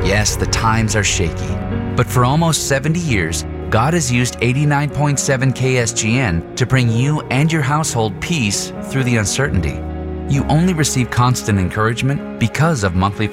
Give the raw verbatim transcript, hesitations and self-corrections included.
Yes, the times are shaky, but for almost seventy years, God has used eighty-nine point seven K S G N to bring you and your household peace through the uncertainty. You only receive constant encouragement because of monthly